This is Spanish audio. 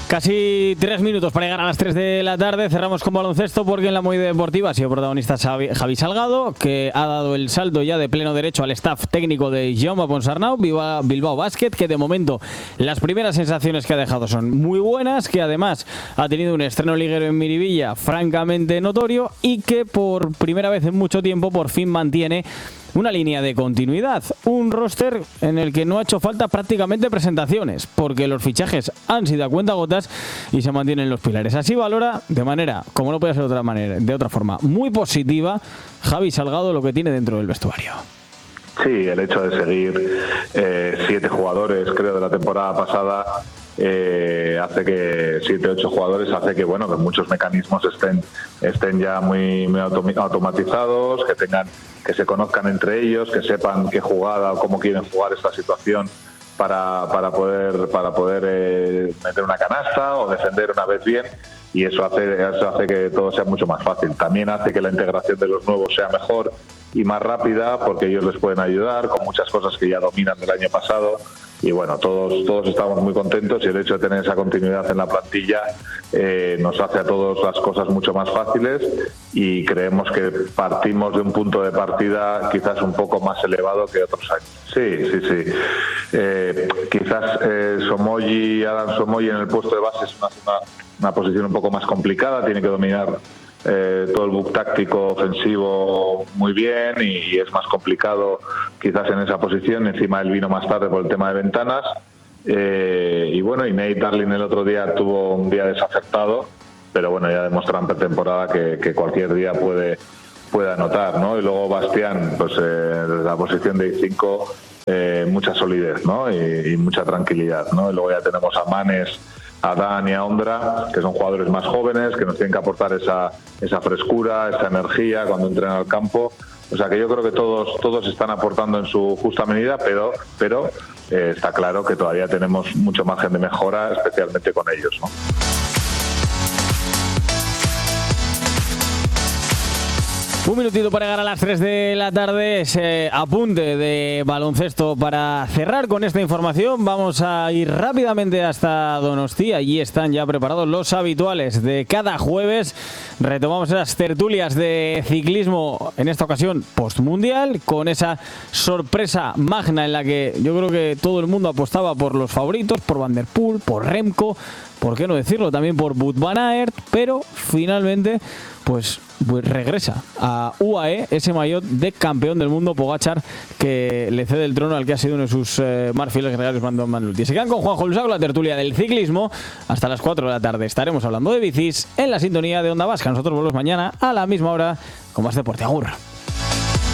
Casi 3 minutos para llegar a las 3 de la tarde. Cerramos con baloncesto porque en la Movida Deportiva ha sido protagonista Javi Salgado, que ha dado el salto ya de pleno derecho al staff técnico de Jaume Ponsarnau, Bilbao Basket, que de momento las primeras sensaciones que ha dejado son muy buenas, que además ha tenido un estreno liguero en Miribilla francamente notorio y que por primera vez en mucho tiempo por fin mantiene una línea de continuidad, un roster en el que no ha hecho falta prácticamente presentaciones, porque los fichajes han sido a cuentagotas y se mantienen los pilares. Así valora de manera, como no puede ser de otra forma, muy positiva Javi Salgado lo que tiene dentro del vestuario. Sí, el hecho de seguir 7 jugadores, creo, de la temporada pasada, hace que 7-8 jugadores hace que que muchos mecanismos estén ya muy automatizados, que se conozcan entre ellos, que sepan qué jugada o cómo quieren jugar esta situación para poder meter una canasta o defender una vez bien, y eso hace que todo sea mucho más fácil. También hace que la integración de los nuevos sea mejor y más rápida, porque ellos les pueden ayudar con muchas cosas que ya dominan del año pasado. Y todos estamos muy contentos, y el hecho de tener esa continuidad en la plantilla nos hace a todos las cosas mucho más fáciles, y creemos que partimos de un punto de partida quizás un poco más elevado que otros años. Sí. Quizás Adam Somoyi en el puesto de base es una posición un poco más complicada, tiene que dominar todo el book táctico ofensivo muy bien, y es más complicado quizás en esa posición. Encima él vino más tarde por el tema de ventanas, y Nate Darling el otro día tuvo un día desacertado, pero ya demostró en pretemporada que cualquier día puede anotar, ¿no? Y luego Bastián, desde la posición de 5, mucha solidez, ¿no? y mucha tranquilidad, ¿no? Y luego ya tenemos a Manes, a Dan y a Ondra, que son jugadores más jóvenes, que nos tienen que aportar esa frescura, esa energía cuando entren al campo. O sea que yo creo que todos están aportando en su justa medida, pero está claro que todavía tenemos mucho margen de mejora, especialmente con ellos, ¿no? Un minutito para llegar a las 3 de la tarde, ese apunte de baloncesto para cerrar con esta información. Vamos a ir rápidamente hasta Donostia. Allí están ya preparados los habituales de cada jueves. Retomamos esas tertulias de ciclismo, en esta ocasión postmundial, con esa sorpresa magna en la que yo creo que todo el mundo apostaba por los favoritos, por Van der Poel, por Remco, por qué no decirlo, también por Wout van Aert, pero finalmente pues regresa a UAE ese maillot de campeón del mundo Pogačar, que le cede el trono al que ha sido uno de sus más fieles gregarios, Brandon Manluti. Se quedan con Juanjo Lusaco, la tertulia del ciclismo, hasta las 4 de la tarde. Estaremos hablando de bicis en la sintonía de Onda Vasca. Nosotros volvemos mañana a la misma hora con más deporte. Agur.